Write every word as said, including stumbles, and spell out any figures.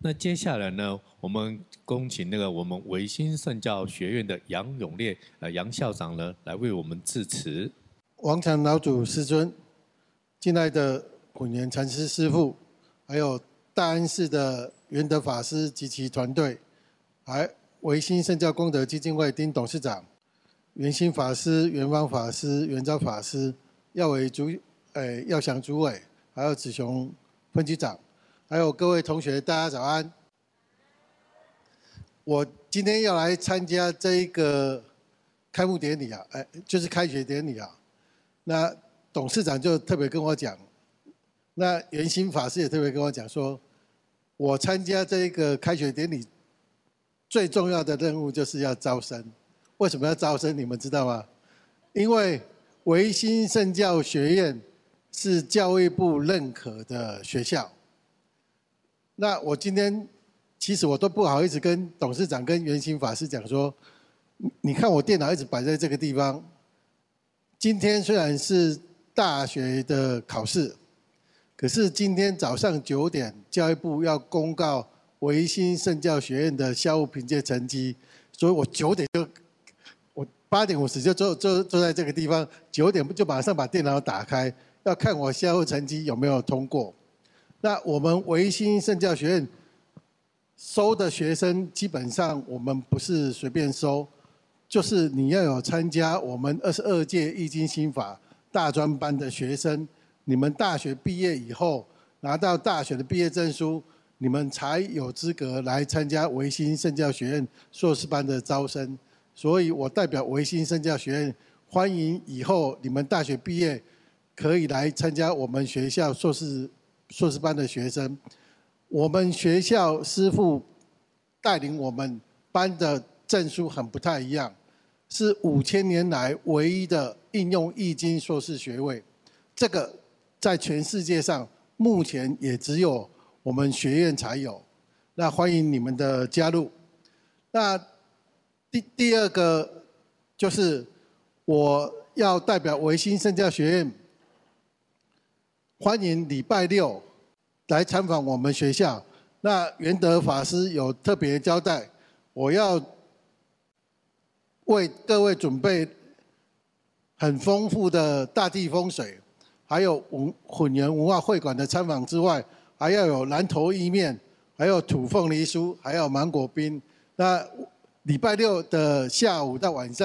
那接下来呢，我们恭请那个我们维新圣教学院的杨永烈呃杨校长呢，来为我们致辞。 王禅老祖师尊，敬爱的混元禅师师父，还有大安寺的元德法师及其团队，还维新圣教功德基金会丁董事长，圆心法师、圆方法师、圆昭法师，耀伟主呃耀祥主委，还有子雄分局长，还有各位同学，大家早安。我今天要来参加这一个开幕典礼啊，哎，就是开学典礼啊。那董事长就特别跟我讲，那圆心法师也特别跟我讲说，我参加这一个开学典礼最重要的任务就是要招生。为什么要招生？你们知道吗？因为维新圣教学院是教育部认可的学校。那我今天其实我都不好意思跟董事长跟圆心法师讲说，你看我电脑一直摆在这个地方。今天虽然是大学的考试，可是今天早上九点，教育部要公告维新圣教学院的校务评鉴成绩，所以我九点就，我八点五十就坐坐坐在这个地方，九点就马上把电脑打开，要看我校务成绩有没有通过。那我们维新圣教学院收的学生，基本上我们不是随便收。就是你要有参加我们二十二届易经心法大专班的学生，你们大学毕业以后拿到大学的毕业证书，你们才有资格来参加维新圣教学院硕士班的招生。所以我代表维新圣教学院欢迎以后你们大学毕业可以来参加我们学校硕士硕士班的学生。我们学校师父带领我们班的证书很不太一样。是五千年来唯一的应用易经硕士学位，这个在全世界上目前也只有我们学院才有。那欢迎你们的加入。那第第二个就是我要代表维新圣教学院，欢迎礼拜六来参访我们学校。那元德法师有特别交代，我要为各位准备很丰富的大地风水，还有文混元文化会馆的参访之外，还要有南投意面，还有土凤梨酥，还有芒果冰。那礼拜六的下午到晚上。